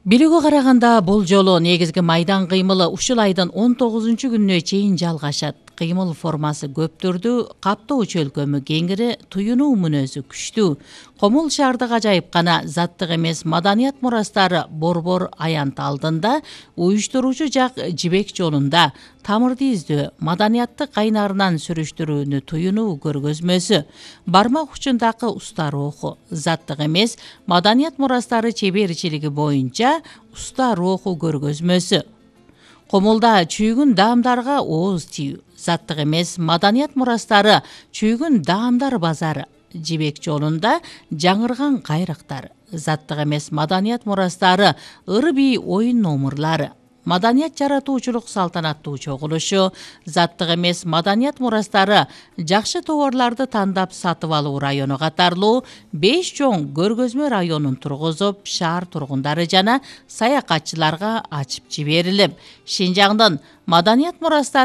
Билүүгө караганда бул жолу негизги майдан кыймылы ушул айдын 19-күнүнө чейин жалгашат. Кыймыл формасы көптүрдүү, каптоо чөлкөмү кеңири, туюнуу мүнөзү күчтүү. Комул шаардык ажайып гана заттык эмес маданият мурастары борбор аянт алдында, уюштуруучу жак жибек жолунда тамырды издөө, маданиятты кайнарынан сүрүштүрүүнү туюнуу көргөзмөсү. Бармак учундагы уста руху, заттык эмес маданият мурастары чеберчилиги боюнча уста руху көргөзмөсү. Комулда чүйгүн даамдарга ооз тийүү, заттык эмес маданият мурастары чүйгүн даамдар базары. Жибек жолунда жаңырган кайрактар, заттык эмес маданият мурастары ыры бий оюн номурлары. Маданият жаратуучулук салтанаттуу чогулушу, заттык эмес маданият мурастары жакшы товарларды тандап сатып алуу району катарлуу 5 чоң көргөзмө районун тургузуп, шаар тургундары жана саякатчыларга ачып жиберилип, Шинжаңдын маданият мурастары